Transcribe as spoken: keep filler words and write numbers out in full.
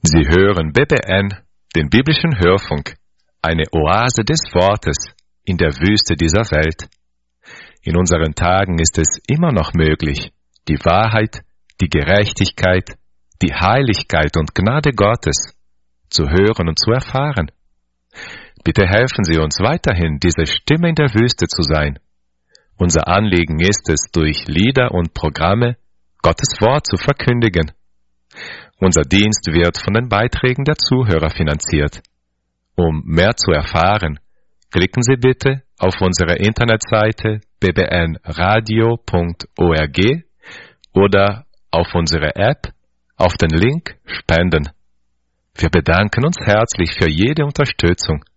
Sie hören B B N, den biblischen Hörfunk, eine Oase des Wortes in der Wüste dieser Welt. In unseren Tagen ist es immer noch möglich, die Wahrheit, die Gerechtigkeit, die Heiligkeit und Gnade Gottes zu hören und zu erfahren. Bitte helfen Sie uns weiterhin, diese Stimme in der Wüste zu sein. Unser Anliegen ist es, durch Lieder und Programme Gottes Wort zu verkündigen. Unser Dienst wird von den Beiträgen der Zuhörer finanziert. Um mehr zu erfahren, klicken Sie bitte auf unsere Internetseite b b n radio punkt org oder auf unsere App auf den Link Spenden. Wir bedanken uns herzlich für jede Unterstützung.